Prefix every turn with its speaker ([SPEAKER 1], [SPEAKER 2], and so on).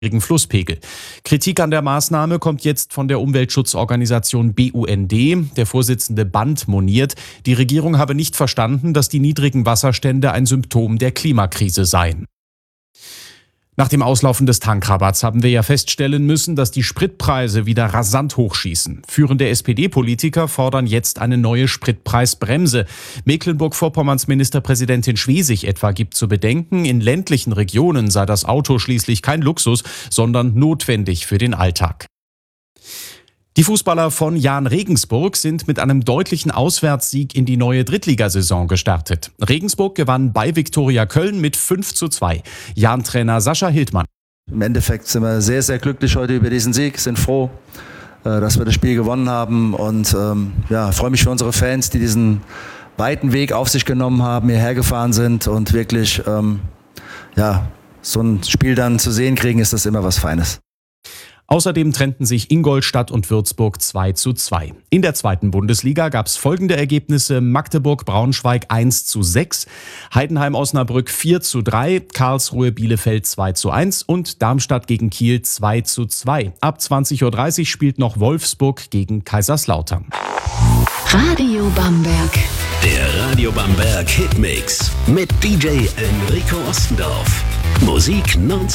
[SPEAKER 1] Flusspegel. Kritik an der Maßnahme kommt jetzt von der Umweltschutzorganisation BUND. Der Vorsitzende Band moniert, die Regierung habe nicht verstanden, dass die niedrigen Wasserstände ein Symptom der Klimakrise seien. Nach dem Auslaufen des Tankrabatts haben wir ja feststellen müssen, dass die Spritpreise wieder rasant hochschießen. Führende SPD-Politiker fordern jetzt eine neue Spritpreisbremse. Mecklenburg-Vorpommerns Ministerpräsidentin Schwesig etwa gibt zu bedenken, in ländlichen Regionen sei das Auto schließlich kein Luxus, sondern notwendig für den Alltag. Die Fußballer von Jahn Regensburg sind mit einem deutlichen Auswärtssieg in die neue Drittligasaison gestartet. Regensburg gewann bei Viktoria Köln mit 5:2. Jahn-Trainer Sascha Hildmann.
[SPEAKER 2] Im Endeffekt sind wir sehr, sehr glücklich heute über diesen Sieg, sind froh, dass wir das Spiel gewonnen haben und freue mich für unsere Fans, die diesen weiten Weg auf sich genommen haben, hierher gefahren sind und wirklich so ein Spiel dann zu sehen kriegen, ist das immer was Feines.
[SPEAKER 1] Außerdem trennten sich Ingolstadt und Würzburg 2:2. In der zweiten Bundesliga gab es folgende Ergebnisse: Magdeburg-Braunschweig 1:6, Heidenheim-Osnabrück 4:3, Karlsruhe-Bielefeld 2:1 und Darmstadt gegen Kiel 2:2. Ab 20:30 Uhr spielt noch Wolfsburg gegen Kaiserslautern.
[SPEAKER 3] Radio Bamberg.
[SPEAKER 4] Der Radio Bamberg Hitmix mit DJ Enrico Ostendorf. Musik 19